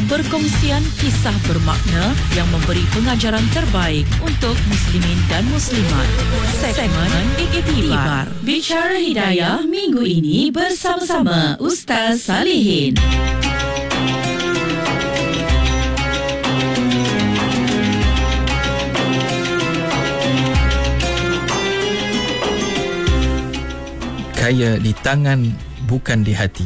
perkongsian kisah bermakna yang memberi pengajaran terbaik untuk muslimin dan muslimat. Segmen Iktibar Bicara Hidayah minggu ini bersama-sama Ustaz Salihin. Kaya di tangan, bukan di hati.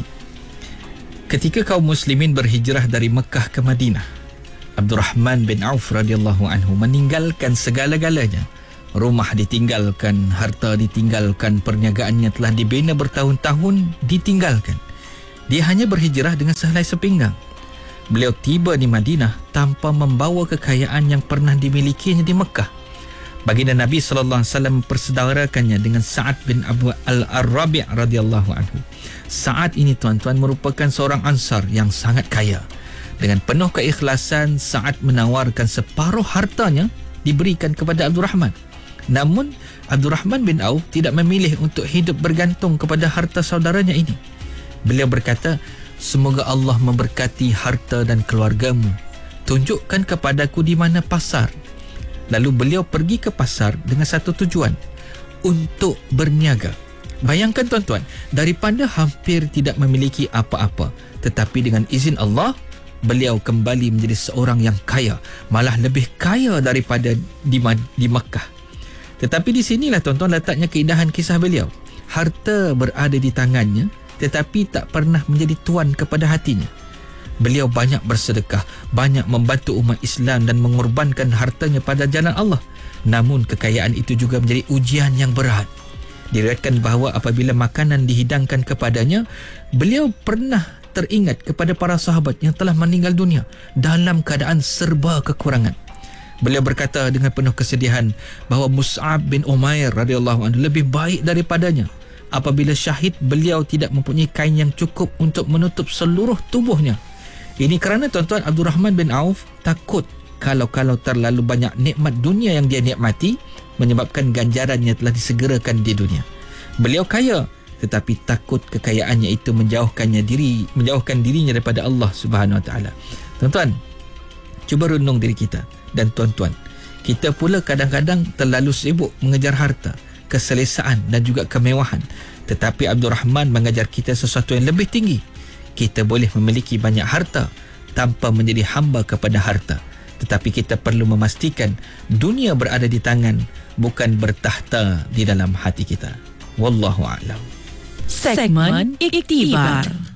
Ketika kaum muslimin berhijrah dari Mekah ke Madinah, Abdurrahman bin Auf radhiyallahu anhu meninggalkan segala-galanya. Rumah ditinggalkan, harta ditinggalkan, perniagaannya telah dibina bertahun-tahun ditinggalkan. Dia hanya berhijrah dengan sehelai sepinggang. Beliau tiba di Madinah tanpa membawa kekayaan yang pernah dimilikinya di Mekah. Baginda Nabi sallallahu alaihi wasallam mempersaudarakannya dengan Sa'ad bin Abu Al-Rabi' radhiyallahu anhu. Sa'ad ini tuan-tuan merupakan seorang Ansar yang sangat kaya. Dengan penuh keikhlasan, Sa'ad menawarkan separuh hartanya diberikan kepada Abdurrahman. Namun Abdurrahman bin Auf tidak memilih untuk hidup bergantung kepada harta saudaranya ini. Beliau berkata, "Semoga Allah memberkati harta dan keluargamu. Tunjukkan kepadaku di mana pasar." Lalu beliau pergi ke pasar dengan satu tujuan, untuk berniaga. Bayangkan tuan-tuan, daripada hampir tidak memiliki apa-apa, tetapi dengan izin Allah, beliau kembali menjadi seorang yang kaya, malah lebih kaya daripada di Makkah. Tetapi di sinilah tuan-tuan letaknya keindahan kisah beliau. Harta berada di tangannya, tetapi tak pernah menjadi tuan kepada hatinya. Beliau banyak bersedekah, banyak membantu umat Islam dan mengorbankan hartanya pada jalan Allah. Namun kekayaan itu juga menjadi ujian yang berat. Diriwayatkan bahawa apabila makanan dihidangkan kepadanya, beliau pernah teringat kepada para sahabat yang telah meninggal dunia dalam keadaan serba kekurangan. Beliau berkata dengan penuh kesedihan bahawa Mus'ab bin Umair radhiyallahu anhu lebih baik daripadanya. Apabila syahid, beliau tidak mempunyai kain yang cukup untuk menutup seluruh tubuhnya. Ini kerana tuan-tuan, Abdurrahman bin Auf takut kalau terlalu banyak nikmat dunia yang dia nikmati menyebabkan ganjarannya telah disegerakan di dunia. Beliau kaya, tetapi takut kekayaannya itu menjauhkan dirinya daripada Allah Subhanahu Wa Taala. Tuan-tuan, cuba renung diri kita dan tuan-tuan. Kita pula kadang-kadang terlalu sibuk mengejar harta, keselesaan dan juga kemewahan. Tetapi Abdurrahman mengajar kita sesuatu yang lebih tinggi. Kita boleh memiliki banyak harta tanpa menjadi hamba kepada harta. Tetapi kita perlu memastikan dunia berada di tangan, bukan bertahta di dalam hati kita. Wallahu a'lam. Segmen Iktibar.